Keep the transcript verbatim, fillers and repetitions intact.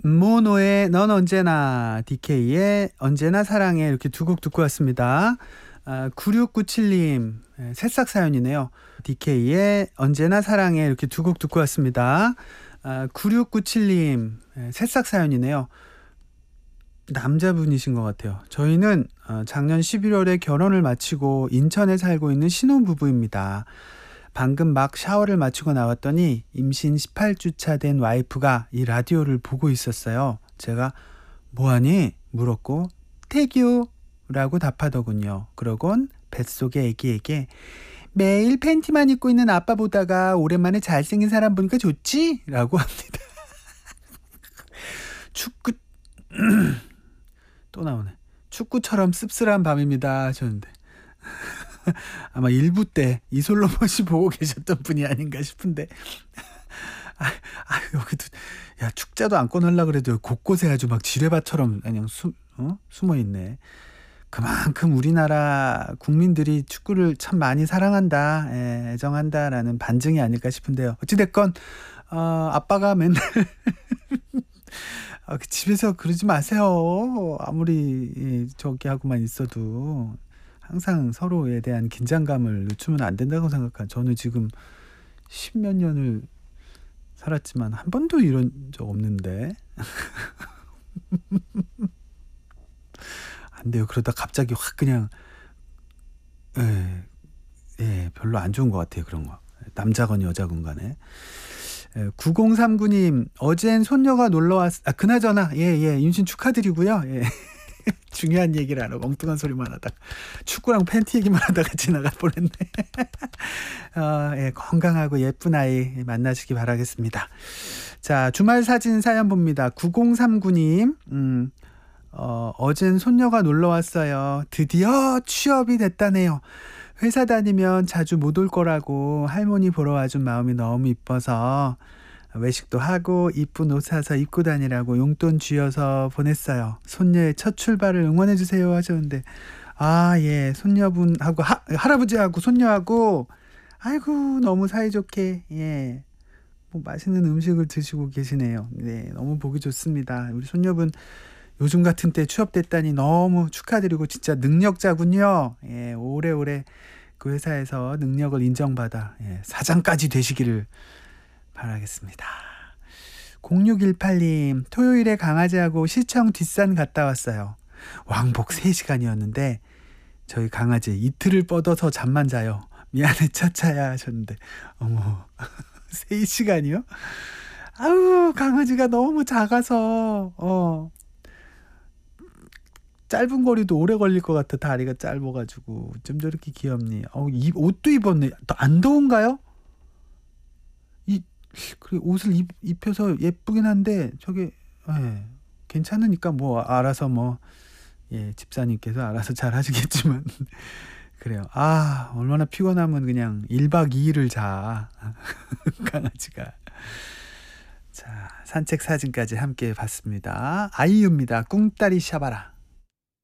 모노의 넌 언제나, 디케이의 언제나 사랑해, 이렇게 두 곡 듣고 왔습니다. 아, 구육구칠님 예, 새싹 사연이네요. 디케이의 언제나 사랑해, 이렇게 두 곡 듣고 왔습니다. 아, 구육구칠님 예, 새싹 사연이네요. 남자분이신 것 같아요. 저희는 어, 작년 십일월에 결혼을 마치고 인천에 살고 있는 신혼부부입니다. 방금 막 샤워를 마치고 나왔더니 임신 십팔 주 차 된 와이프가 이 라디오를 보고 있었어요. 제가 뭐하니? 물었고 태교라고 답하더군요. 그러곤 뱃속의 애기에게 매일 팬티만 입고 있는 아빠 보다가 오랜만에 잘생긴 사람 보니까 좋지? 라고 합니다. 축구 또 나오네. 축구처럼 씁쓸한 밤입니다 하셨는데 아마 일부 때 이솔로몬씨 보고 계셨던 분이 아닌가 싶은데 아, 아 여기도 야 축자도 안 꺼내려고 그래도 곳곳에 아주 막 지뢰밭처럼 그냥 수, 어? 숨어있네. 그만큼 우리나라 국민들이 축구를 참 많이 사랑한다, 예, 애정한다라는 반증이 아닐까 싶은데요. 어찌됐건 어, 아빠가 맨날 아, 집에서 그러지 마세요. 아무리 예, 저기 하고만 있어도 항상 서로에 대한 긴장감을 늦추면 안 된다고 생각한, 저는 지금 십몇 년을 살았지만 한 번도 이런 적 없는데 안 돼요. 그러다 갑자기 확 그냥 예, 예, 별로 안 좋은 것 같아요. 그런 거 남자건 여자건 간에. 예, 구공삼구님 어젠 손녀가 놀러왔 아 그나저나 예예 임신 축하드리고요. 예. 중요한 얘기를 안 하고 엉뚱한 소리만 하다가 축구랑 팬티 얘기만 하다가 지나갈 뻔했네. 어, 예, 건강하고 예쁜 아이 만나시기 바라겠습니다. 자, 주말 사진 사연 봅니다. 구공삼구님 음, 어, 어젠 손녀가 놀러 왔어요. 드디어 취업이 됐다네요. 회사 다니면 자주 못 올 거라고 할머니 보러 와준 마음이 너무 이뻐서 외식도 하고 이쁜 옷 사서 입고 다니라고 용돈 쥐어서 보냈어요. 손녀의 첫 출발을 응원해 주세요 하셨는데, 아, 예, 손녀분하고 하, 할아버지하고 손녀하고 아이고 너무 사이좋게 예, 뭐 맛있는 음식을 드시고 계시네요. 네, 너무 보기 좋습니다. 우리 손녀분 요즘 같은 때 취업됐다니 너무 축하드리고 진짜 능력자군요. 예, 오래오래 그 회사에서 능력을 인정받아 예, 사장까지 되시기를 바라겠습니다. 공육일팔님 토요일에 강아지하고 시청 뒷산 갔다 왔어요. 왕복 세 시간이었는데 저희 강아지 이틀을 뻗어서 잠만 자요. 미안해 차차야 하셨는데 어머 세 시간이요? 아우 강아지가 너무 작아서 어 짧은 거리도 오래 걸릴 것 같아. 다리가 짧아가지고 좀 저렇게 귀엽니. 어, 이 옷도 입었네. 안 더운가요? 이 그래 옷을 입, 입혀서 예쁘긴 한데 저게 예, 괜찮으니까 뭐 알아서 뭐 예, 집사님께서 알아서 잘 하시겠지만 그래요. 아 얼마나 피곤하면 그냥 일박 이일을 자 강아지가. 자 산책 사진까지 함께 봤습니다. 아이유입니다. 꿍따리 샤바라.